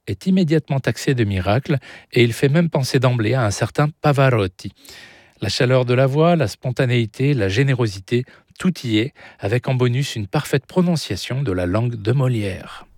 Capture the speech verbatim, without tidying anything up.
est immédiatement taxé de miracle et il fait même penser d'emblée à un certain Pavarotti. La chaleur de la voix, la spontanéité, la générosité, tout y est, avec en bonus une parfaite prononciation de la langue de Molière.